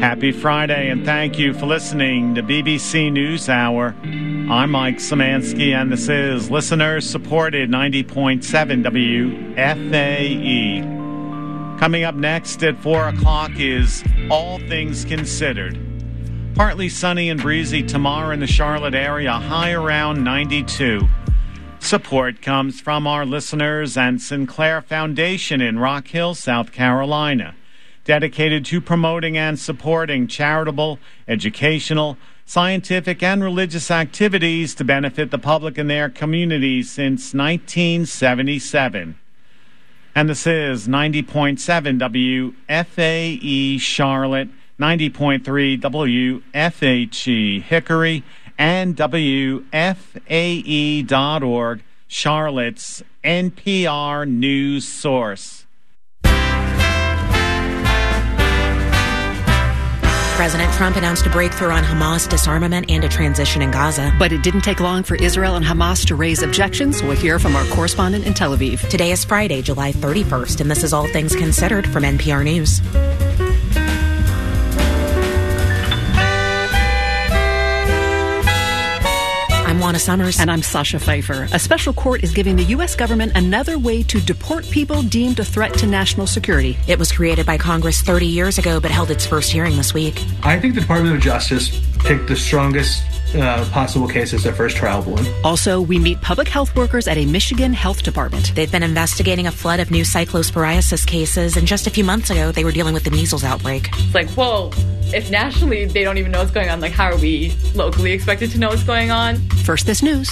Happy Friday, and thank you for listening to BBC NewsHour. I'm Mike Szymanski, and this is listener-supported 90.7 WFAE. Coming up next at 4 o'clock is All Things Considered. Partly sunny and breezy tomorrow in the Charlotte area, high around 92. Support comes from our listeners and Sinclair Foundation in Rock Hill, South Carolina, dedicated to promoting and supporting charitable, educational, scientific, and religious activities to benefit the public and their communities since 1977. And this is 90.7 WFAE Charlotte, 90.3 WFHE Hickory, and WFAE.org, Charlotte's NPR news source. President Trump announced a breakthrough on Hamas disarmament and a transition in Gaza. But it didn't take long for Israel and Hamas to raise objections. We'll hear from our correspondent in Tel Aviv. Today is Friday, July 31st, and this is All Things Considered from NPR News. I'm Juana Summers. And I'm Sasha Pfeiffer. A special court is giving the U.S. government another way to deport people deemed a threat to national security. It was created by Congress 30 years ago, but held its first hearing this week. I think the Department of Justice picked the strongest possible case as their first trialable one. Also, we meet public health workers at a Michigan health department. They've been investigating a flood of new cyclosporiasis cases, and just a few months ago, they were dealing with the measles outbreak. It's like, whoa, if nationally they don't even know what's going on, like, how are we locally expected to know what's going on? First, this news.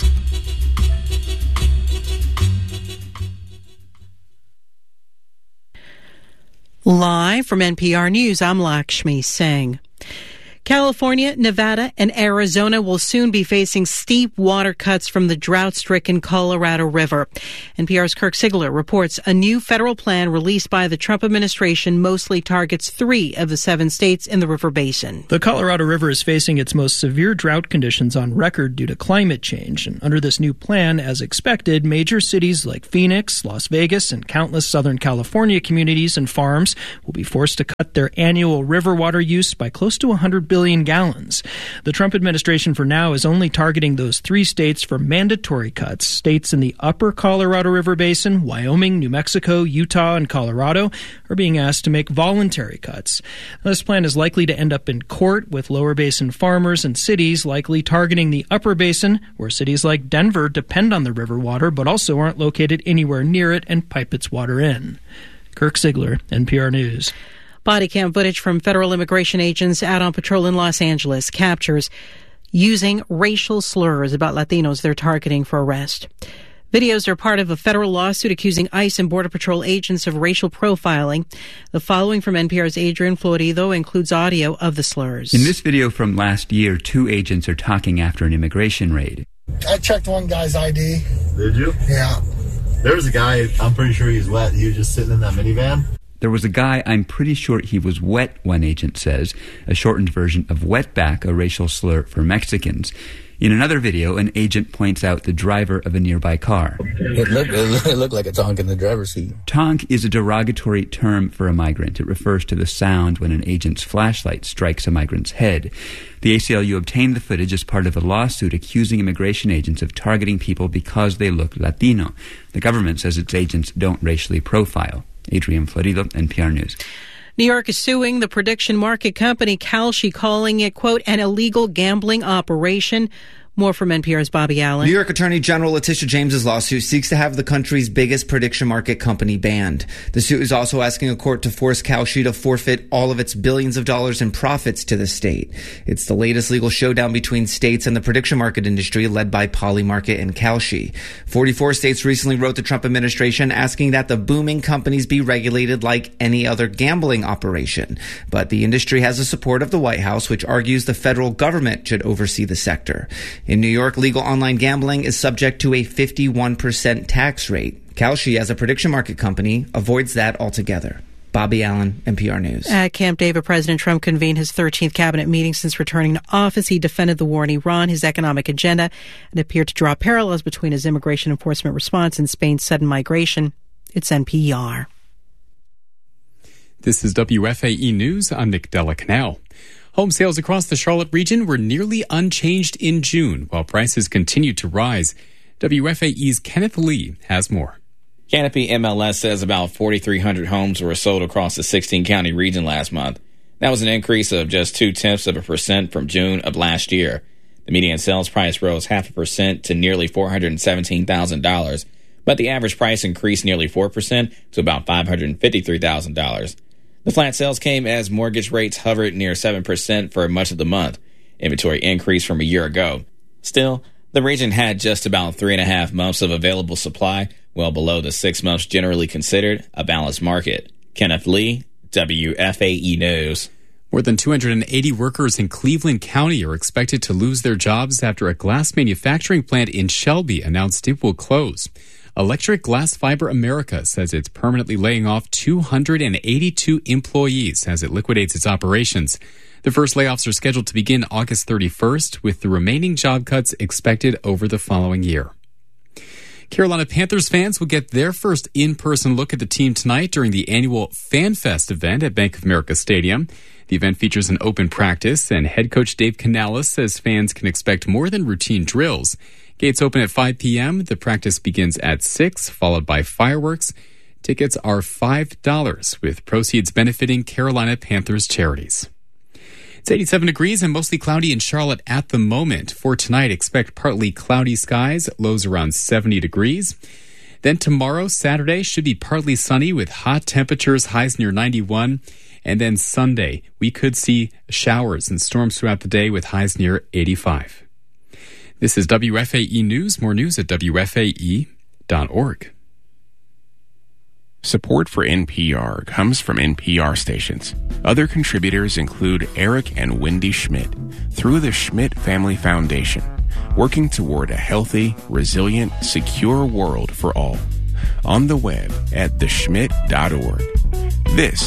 Live from NPR News, I'm Lakshmi Singh. California, Nevada, and Arizona will soon be facing steep water cuts from the drought-stricken Colorado River. NPR's Kirk Sigler reports a new federal plan released by the Trump administration mostly targets 3 of the 7 states in the river basin. The Colorado River is facing its most severe drought conditions on record due to climate change. And under this new plan, as expected, major cities like Phoenix, Las Vegas, and countless Southern California communities and farms will be forced to cut their annual river water use by close to 100 billion gallons. The Trump administration for now is only targeting those 3 states for mandatory cuts. States in the upper Colorado River Basin, Wyoming, New Mexico, Utah, and Colorado are being asked to make voluntary cuts. This plan is likely to end up in court, with lower basin farmers and cities likely targeting the upper basin, where cities like Denver depend on the river water but also aren't located anywhere near it and pipe its water in. Kirk Sigler, NPR News. Body cam footage from federal immigration agents out on patrol in Los Angeles captures using racial slurs about Latinos they're targeting for arrest. Videos are part of a federal lawsuit accusing ICE and Border Patrol agents of racial profiling. The following from NPR's Adrian Florido includes audio of the slurs. In this video from last year, 2 agents are talking after an immigration raid. I checked one guy's ID. Did you? Yeah. There was a guy, I'm pretty sure he's wet. He was just sitting in that minivan. There was a guy, I'm pretty sure he was wet, one agent says, a shortened version of wetback, a racial slur for Mexicans. In another video, an agent points out the driver of a nearby car. It looked like a tonk in the driver's seat. Tonk is a derogatory term for a migrant. It refers to the sound when an agent's flashlight strikes a migrant's head. The ACLU obtained the footage as part of a lawsuit accusing immigration agents of targeting people because they look Latino. The government says its agents don't racially profile. Adrian Florido, NPR News. New York is suing the prediction market company Kalshi, calling it, quote, an illegal gambling operation. More from NPR's Bobby Allen. New York Attorney General Letitia James's lawsuit seeks to have the country's biggest prediction market company banned. The suit is also asking a court to force Kalshi to forfeit all of its billions of dollars in profits to the state. It's the latest legal showdown between states and the prediction market industry, led by Polymarket and Kalshi. 44 states recently wrote the Trump administration asking that the booming companies be regulated like any other gambling operation. But the industry has the support of the White House, which argues the federal government should oversee the sector. In New York, legal online gambling is subject to a 51% tax rate. Kalshi, as a prediction market company, avoids that altogether. Bobby Allen, NPR News. At Camp David, President Trump convened his 13th cabinet meeting since returning to office. He defended the war in Iran, his economic agenda, and appeared to draw parallels between his immigration enforcement response and Spain's sudden migration. It's NPR. This is WFAE News. I'm Nick Della Canal. Home sales across the Charlotte region were nearly unchanged in June, while prices continued to rise. WFAE's Kenneth Lee has more. Canopy MLS says about 4,300 homes were sold across the 16-county region last month. That was an increase of just 0.2% from June of last year. The median sales price rose 0.5% to nearly $417,000, but the average price increased nearly 4% to about $553,000. The flat sales came as mortgage rates hovered near 7% for much of the month. Inventory increased from a year ago. Still, the region had just about 3.5 months of available supply, well below the 6 months generally considered a balanced market. Kenneth Lee, WFAE News. More than 280 workers in Cleveland County are expected to lose their jobs after a glass manufacturing plant in Shelby announced it will close. Electric Glass Fiber America says it's permanently laying off 282 employees as it liquidates its operations. The first layoffs are scheduled to begin August 31st, with the remaining job cuts expected over the following year. Carolina Panthers fans will get their first in-person look at the team tonight during the annual Fan Fest event at Bank of America Stadium. The event features an open practice, and head coach Dave Canales says fans can expect more than routine drills. Gates open at 5 p.m. The practice begins at 6, followed by fireworks. Tickets are $5, with proceeds benefiting Carolina Panthers charities. It's 87 degrees and mostly cloudy in Charlotte at the moment. For tonight, expect partly cloudy skies, lows around 70 degrees. Then tomorrow, Saturday, should be partly sunny with hot temperatures, highs near 91. And then Sunday, we could see showers and storms throughout the day with highs near 85. This is WFAE News. More news at WFAE.org. Support for NPR comes from NPR stations. Other contributors include Eric and Wendy Schmidt through the Schmidt Family Foundation, working toward a healthy, resilient, secure world for all. On the web at theschmidt.org. This